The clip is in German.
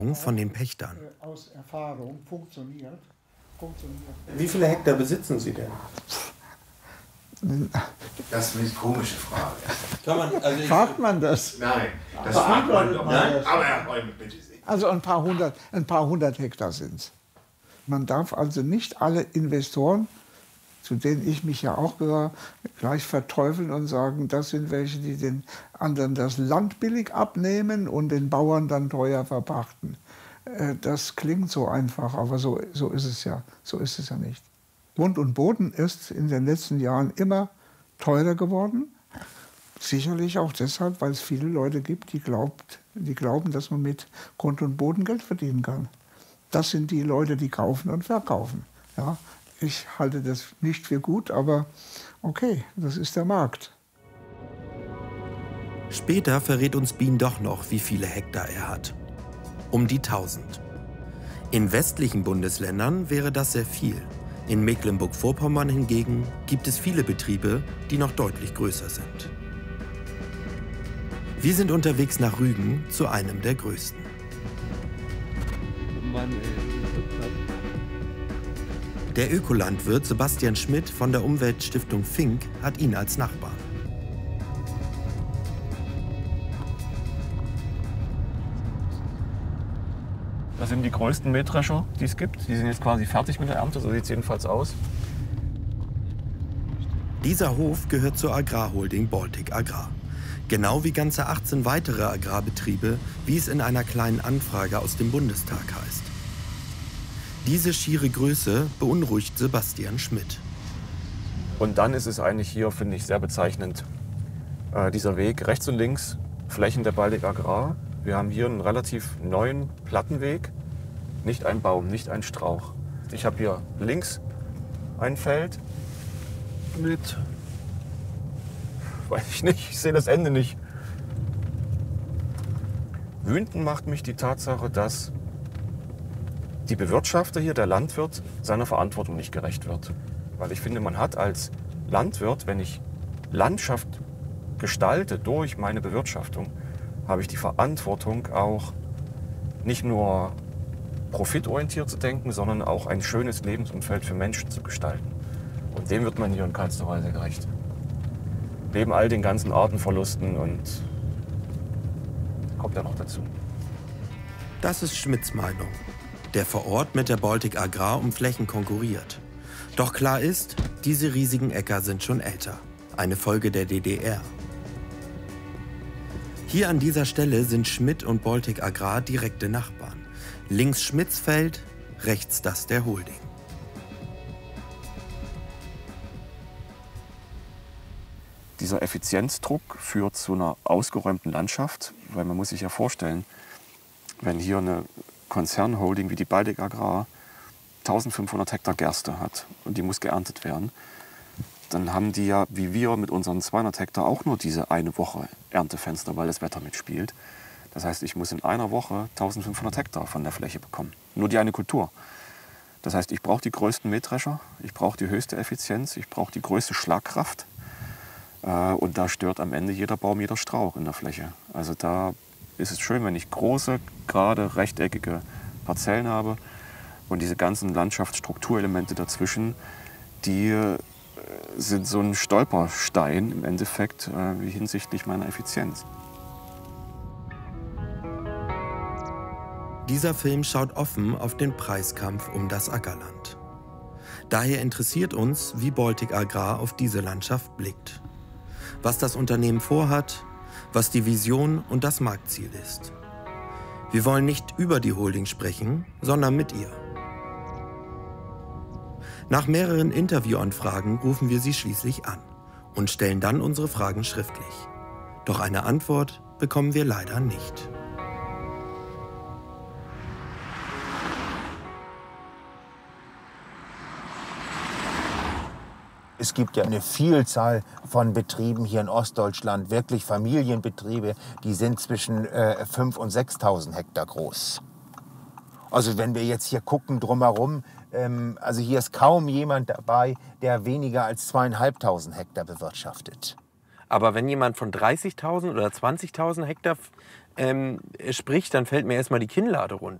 von den Pächtern. Aus Erfahrung funktioniert. Wie viele Hektar besitzen Sie denn? Das ist eine komische Frage. Fragt man das? Nein, das fragt man doch nicht. Aber Herr Bäume, bitte sehr. Also ein paar hundert Hektar sind es. Man darf also nicht alle Investoren, zu denen ich mich ja auch gehöre, gleich verteufeln und sagen, das sind welche, die den anderen das Land billig abnehmen und den Bauern dann teuer verpachten. Das klingt so einfach, aber so ist es ja. So ist es ja nicht. Grund und Boden ist in den letzten Jahren immer teurer geworden. Sicherlich auch deshalb, weil es viele Leute gibt, die glauben, dass man mit Grund und Boden Geld verdienen kann. Das sind die Leute, die kaufen und verkaufen. Ja, ich halte das nicht für gut, aber okay, das ist der Markt. Später verrät uns Bien doch noch, wie viele Hektar er hat. Um die 1000. In westlichen Bundesländern wäre das sehr viel. In Mecklenburg-Vorpommern hingegen gibt es viele Betriebe, die noch deutlich größer sind. Wir sind unterwegs nach Rügen zu einem der größten. Der Ökolandwirt Sebastian Schmidt von der Umweltstiftung Fink hat ihn als Nachbarn. Das sind die größten Mähdrescher, die es gibt. Die sind jetzt quasi fertig mit der Ernte, so sieht es jedenfalls aus. Dieser Hof gehört zur Agrarholding Baltic Agrar. Genau wie ganze 18 weitere Agrarbetriebe, wie es in einer kleinen Anfrage aus dem Bundestag heißt. Diese schiere Größe beunruhigt Sebastian Schmidt. Und dann ist es eigentlich hier, finde ich, sehr bezeichnend. Dieser Weg rechts und links, Flächen der Baltic Agrar. Wir haben hier einen relativ neuen Plattenweg, nicht ein Baum, nicht ein Strauch. Ich habe hier links ein Feld mit, weiß ich nicht, ich sehe das Ende nicht. Wütend macht mich die Tatsache, dass die Bewirtschafter hier, der Landwirt, seiner Verantwortung nicht gerecht wird. Weil ich finde, man hat als Landwirt, wenn ich Landschaft gestalte durch meine Bewirtschaftung, habe ich die Verantwortung auch nicht nur profitorientiert zu denken, sondern auch ein schönes Lebensumfeld für Menschen zu gestalten. Und dem wird man hier in keinster Weise gerecht. Neben all den ganzen Artenverlusten und kommt ja noch dazu. Das ist Schmidts Meinung, der vor Ort mit der Baltic Agrar um Flächen konkurriert. Doch klar ist, diese riesigen Äcker sind schon älter. Eine Folge der DDR. Hier an dieser Stelle sind Schmidt und Baltic Agrar direkte Nachbarn. Links Schmidts Feld, rechts das der Holding. Dieser Effizienzdruck führt zu einer ausgeräumten Landschaft, weil man muss sich ja vorstellen, wenn hier eine Konzernholding wie die Baltic Agrar 1500 Hektar Gerste hat und die muss geerntet werden, dann haben die ja, wie wir mit unseren 200 Hektar, auch nur diese eine Woche Erntefenster, weil das Wetter mitspielt. Das heißt, ich muss in einer Woche 1500 Hektar von der Fläche bekommen. Nur die eine Kultur. Das heißt, ich brauche die größten Mähdrescher, ich brauche die höchste Effizienz, ich brauche die größte Schlagkraft. Und da stört am Ende jeder Baum, jeder Strauch in der Fläche. Also da ist es schön, wenn ich große, gerade rechteckige Parzellen habe und diese ganzen Landschaftsstrukturelemente dazwischen, die sind so ein Stolperstein im Endeffekt hinsichtlich meiner Effizienz. Dieser Film schaut offen auf den Preiskampf um das Ackerland. Daher interessiert uns, wie Baltic Agrar auf diese Landschaft blickt. Was das Unternehmen vorhat, was die Vision und das Marktziel ist. Wir wollen nicht über die Holding sprechen, sondern mit ihr. Nach mehreren Interviewanfragen rufen wir sie schließlich an und stellen dann unsere Fragen schriftlich. Doch eine Antwort bekommen wir leider nicht. Es gibt ja eine Vielzahl von Betrieben hier in Ostdeutschland, wirklich Familienbetriebe, die sind zwischen 5.000 und 6.000 Hektar groß. Also wenn wir jetzt hier gucken drumherum, also hier ist kaum jemand dabei, der weniger als 2.500 Hektar bewirtschaftet. Aber wenn jemand von 30.000 oder 20.000 Hektar spricht, dann fällt mir erstmal die Kinnlade runter.